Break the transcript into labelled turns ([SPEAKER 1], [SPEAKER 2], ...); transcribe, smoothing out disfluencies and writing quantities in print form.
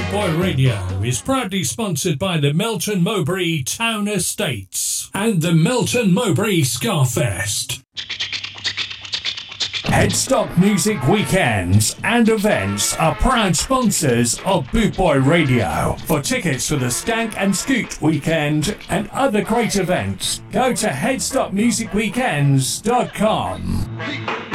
[SPEAKER 1] Boy Radio is proudly sponsored by the Melton Mowbray Town Estates and the Melton Mowbray Scarfest. Headstock Music Weekends and events are proud sponsors of Boot Boy Radio. For tickets for the Stank and Scoot Weekend and other great events, go to headstockmusicweekends.com.